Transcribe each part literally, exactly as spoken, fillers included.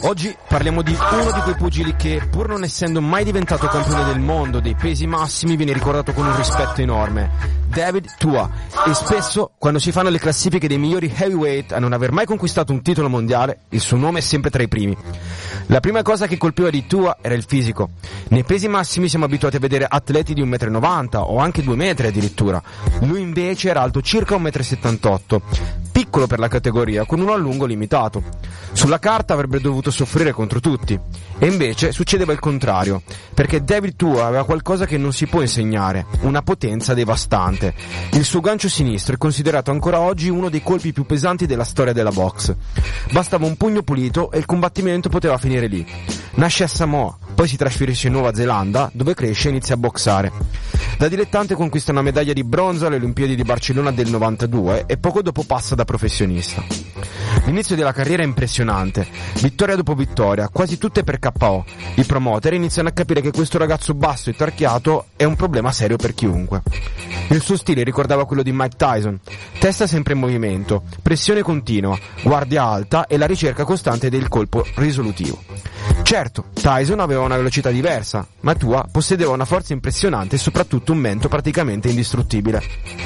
Oggi parliamo di uno di quei pugili che, pur non essendo mai diventato campione del mondo dei pesi massimi, viene ricordato con un rispetto enorme, David Tua, e spesso quando si fanno le classifiche dei migliori heavyweight a non aver mai conquistato un titolo mondiale, il suo nome è sempre tra i primi. La prima cosa che colpiva di Tua era il fisico. Nei pesi massimi siamo abituati a vedere atleti di un metro e novanta o anche due metri addirittura. Lui invece era alto circa un metro e settantotto, piccolo per la categoria, con un allungo limitato. Sulla carta avrebbe dovuto soffrire contro tutti, e invece succedeva il contrario, perché David Tua aveva qualcosa che non si può insegnare, una potenza devastante. Il suo gancio sinistro è considerato ancora oggi uno dei colpi più pesanti della storia della box. Bastava un pugno pulito e il combattimento poteva finire lì. Nasce a Samoa, poi si trasferisce in Nuova Zelanda, dove cresce e inizia a boxare. Da dilettante conquista una medaglia di bronzo alle Olimpiadi di Barcellona del novantadue e poco dopo passa da professionista. L'inizio della carriera è impressionante, vittoria dopo vittoria, quasi tutte per K O. I promoter iniziano a capire che questo ragazzo basso e tarchiato è un problema serio per chiunque. Il suo stile ricordava quello di Mike Tyson, testa sempre in movimento, pressione continua, guardia alta e la ricerca costante del colpo risolutivo. Certo, Tyson aveva una velocità diversa, ma Tua possedeva una forza impressionante e soprattutto un mento praticamente indistruttibile.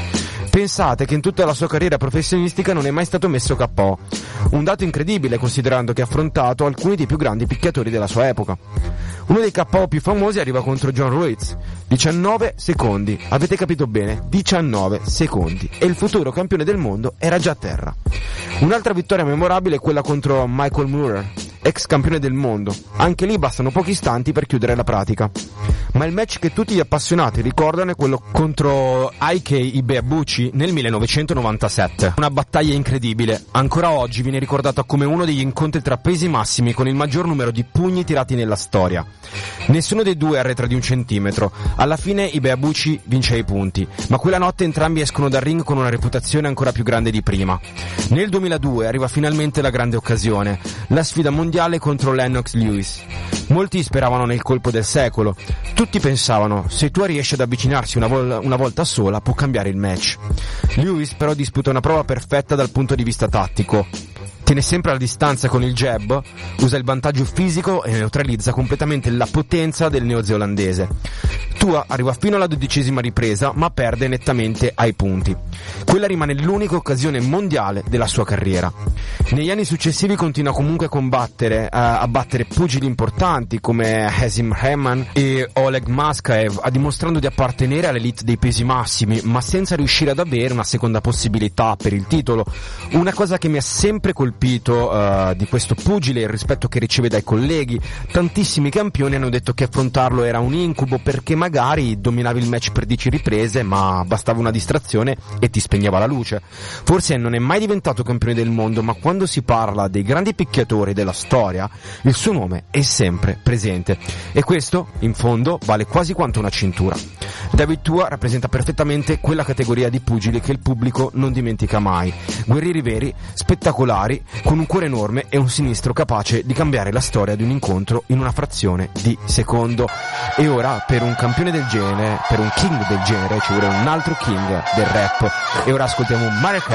Pensate che in tutta la sua carriera professionistica non è mai stato messo K O, un dato incredibile considerando che ha affrontato alcuni dei più grandi picchiatori della sua epoca. Uno dei K O più famosi arriva contro John Ruiz, diciannove secondi, avete capito bene, diciannove secondi, e il futuro campione del mondo era già a terra. Un'altra vittoria memorabile è quella contro Michael Moorer, ex campione del mondo. Anche lì bastano pochi istanti per chiudere la pratica. Ma il match che tutti gli appassionati ricordano è quello contro Ike Ibeabuchi nel millenovecentonovantasette. Una battaglia incredibile. Ancora oggi viene ricordata come uno degli incontri tra pesi massimi con il maggior numero di pugni tirati nella storia. Nessuno dei due arretra di un centimetro. Alla fine Ibeabuchi vince i punti, ma quella notte entrambi escono dal ring con una reputazione ancora più grande di prima. Nel duemiladue arriva finalmente la grande occasione, la sfida mondiale contro Lennox Lewis. Molti speravano nel colpo del secolo. Tutti pensavano, se Tua riesce ad avvicinarsi una, vol- una volta sola può cambiare il match. Lewis però disputa una prova perfetta dal punto di vista tattico. Tiene sempre la distanza con il jab, usa il vantaggio fisico e neutralizza completamente la potenza del neozelandese. Tua arriva fino alla dodicesima ripresa, ma perde nettamente ai punti. Quella rimane l'unica occasione mondiale della sua carriera. Negli anni successivi continua comunque a combattere, a battere pugili importanti come Hasim Rahman e Oleg Maskaev, dimostrando di appartenere all'elite dei pesi massimi, ma senza riuscire ad avere una seconda possibilità per il titolo. Una cosa che mi ha sempre colpito uh, di questo pugile è il rispetto che riceve dai colleghi. Tantissimi campioni hanno detto che affrontarlo era un incubo perché magari dominavi il match per dieci riprese, ma bastava una distrazione e ti spegneva la luce. Forse non è mai diventato campione del mondo, ma quando si parla dei grandi picchiatori della storia, il suo nome è sempre presente. E questo, in fondo, vale quasi quanto una cintura. David Tua rappresenta perfettamente quella categoria di pugili che il pubblico non dimentica mai. Guerrieri veri, spettacolari, con un cuore enorme e un sinistro capace di cambiare la storia di un incontro in una frazione di secondo. E ora, per un campione del genere, per un king del genere, ci vuole un altro king del rap. E ora ascoltiamo Marek